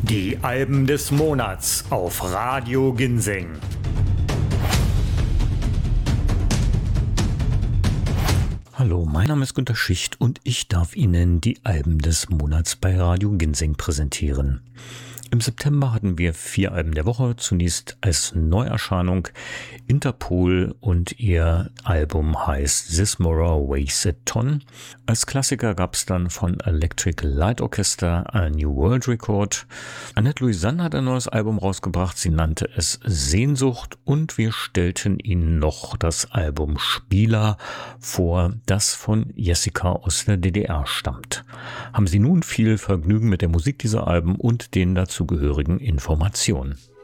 Die Alben des Monats auf Radio Ginseng. Hallo, mein Name ist Günter Schicht und ich darf Ihnen die Alben des Monats bei Radio Ginseng präsentieren. Im September hatten wir 4 Alben der Woche. Zunächst als Neuerscheinung Interpol und ihr Album heißt This Mirror Weighs a Ton. Als Klassiker gab es dann von Electric Light Orchestra A New World Record. Annette Louisanne hat ein neues Album rausgebracht. Sie nannte es Sehnsucht und wir stellten Ihnen noch das Album Spieler vor, das von Jessica aus der DDR stammt. Haben Sie nun viel Vergnügen mit der Musik dieser Alben und den dazugehörigen Informationen.